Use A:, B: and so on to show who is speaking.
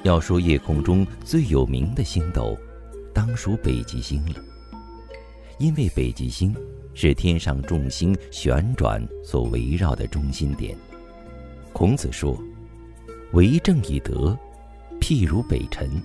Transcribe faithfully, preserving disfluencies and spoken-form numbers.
A: 要说夜空中最有名的星斗，当属北极星了。因为北极星是天上众星旋转所围绕的中心点。孔子说：为政以德，譬如北辰。